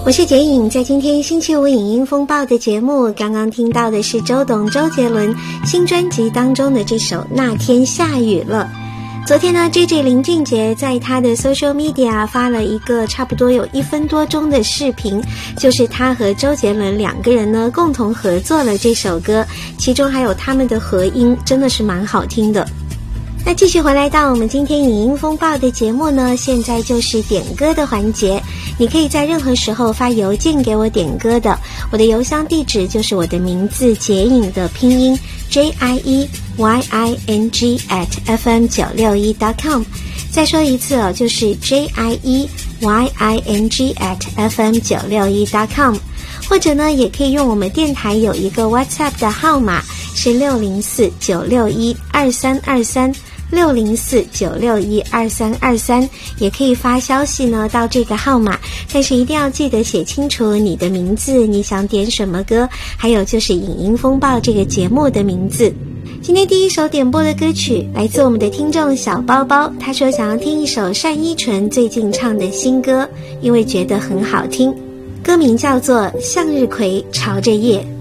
我是洁颖，在今天星期五影音风暴的节目，刚刚听到的是周董周杰伦新专辑当中的这首《那天下雨了》。昨天呢 JJ 林俊杰在他的 social media 发了一个差不多有1分多钟的视频，就是他和周杰伦两个人呢共同合作了这首歌，其中还有他们的合音，真的是蛮好听的。那继续回来到我们今天影音风暴的节目呢，现在就是点歌的环节，你可以在任何时候发邮件给我点歌的，我的邮箱地址就是我的名字洁颖的拼音 JIEYING@fm961.com， 再说一次哦，就是 JIEYING@fm961.com， 或者呢也可以用我们电台有一个 WhatsApp 的号码是604-961-2323604-961-2323，也可以发消息呢到这个号码，但是一定要记得写清楚你的名字，你想点什么歌，还有就是影音风暴这个节目的名字。今天第一首点播的歌曲来自我们的听众小包包，他说想要听一首单依纯最近唱的新歌，因为觉得很好听，歌名叫做《向日葵朝着夜》。